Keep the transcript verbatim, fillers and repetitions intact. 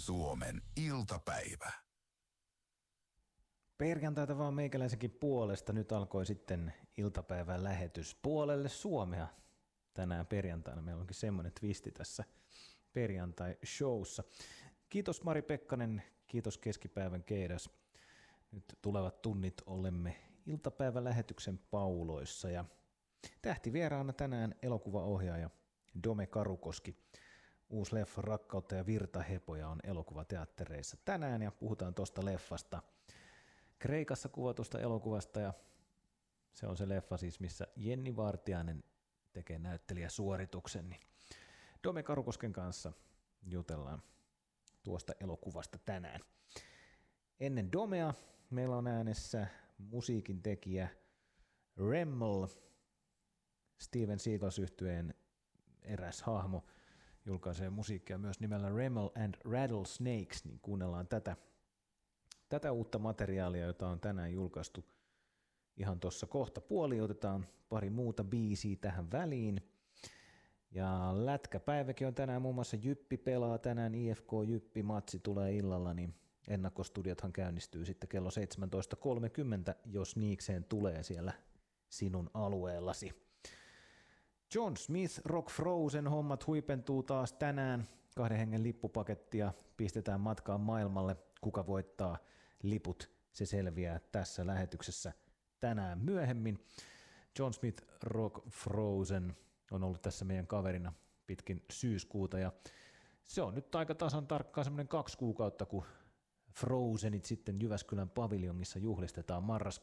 Suomen iltapäivä. Perjantaita vaan meikäläisenkin puolesta. Nyt alkoi sitten iltapäivän lähetys puolelle Suomea. Tänään perjantaina meillä onkin semmoinen twisti tässä perjantai-showssa. Kiitos Mari Pekkanen, kiitos keskipäivän Keidas. Nyt tulevat tunnit olemme iltapäivän lähetyksen pauloissa ja tähtivieraana tänään elokuvaohjaaja Dome Karukoski. Uusi leffa Rakkautta ja virtahepoja on elokuvateattereissa tänään ja puhutaan tuosta leffasta. Kreikassa kuvatusta elokuvasta ja se on se leffa siis, missä Jenni Vartiainen tekee näyttelijäsuorituksen. Niin Dome Karukosken kanssa jutellaan tuosta elokuvasta tänään. Ennen Domea meillä on äänessä musiikin tekijä Remmel, Steven Seagals-yhtyeen eräs hahmo, julkaisee musiikkia myös nimellä Remmel and Rattlesnakes, niin kuunnellaan tätä, tätä uutta materiaalia, jota on tänään julkaistu ihan tuossa kohta puoli. Otetaan pari muuta biisiä tähän väliin. Ja lätkäpäiväkin on tänään, muun muassa Jyppi pelaa tänään, I F K Jyppi-matsi tulee illalla, niin ennakkostudiothan käynnistyy sitten kello seitsemäntoista kolmekymmentä, jos niikseen tulee siellä sinun alueellasi. John Smith, Rock Frozen hommat huipentuu taas tänään. Kahden hengen lippupakettia pistetään matkaan maailmalle. Kuka voittaa liput, se selviää tässä lähetyksessä tänään myöhemmin. John Smith, Rock Frozen on ollut tässä meidän kaverina pitkin syyskuuta ja se on nyt aika tasan tarkkaan semmoinen kaksi kuukautta, kun Frozenit sitten Jyväskylän paviljongissa juhlistetaan marras,